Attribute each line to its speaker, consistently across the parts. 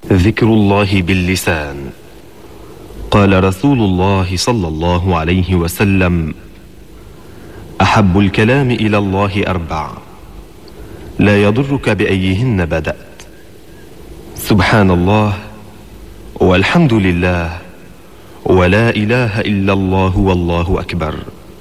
Speaker 1: ذكر الله باللسان. قال رسول الله صلى الله عليه وسلم: أحب الكلام إلى الله 4 لا يضرك بأيهن بدأت: سبحان الله، والحمد لله، ولا إله إلا الله، والله أكبر.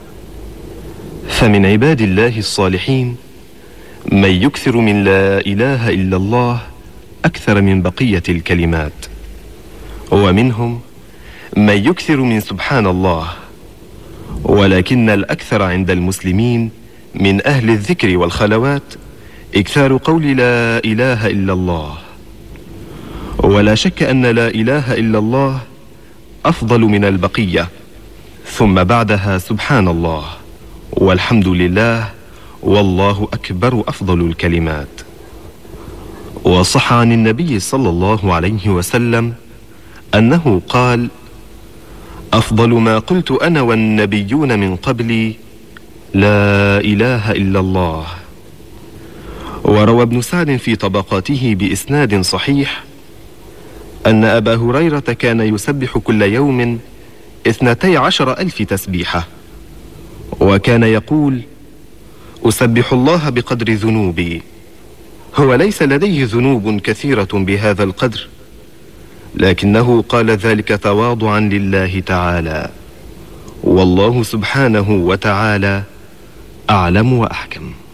Speaker 1: فمن عباد الله الصالحين من يكثر من لا إله إلا الله أكثر من بقية الكلمات، ومنهم من يكثر من سبحان الله، ولكن الأكثر عند المسلمين من أهل الذكر والخلوات إكثار قول لا إله إلا الله. ولا شك أن لا إله إلا الله أفضل من البقية، ثم بعدها سبحان الله، والحمد لله، والله أكبر أفضل الكلمات. وصح عن النبي صلى الله عليه وسلم أنه قال: أفضل ما قلت أنا والنبيون من قبلي لا إله إلا الله. وروى ابن سعد في طبقاته بإسناد صحيح أن أبا هريرة كان يسبح كل يوم 12,000 تسبيحة، وكان يقول: أسبح الله بقدر ذنوبي. هو ليس لديه ذنوب كثيرة بهذا القدر، لكنه قال ذلك تواضعا لله تعالى، والله سبحانه وتعالى أعلم وأحكم.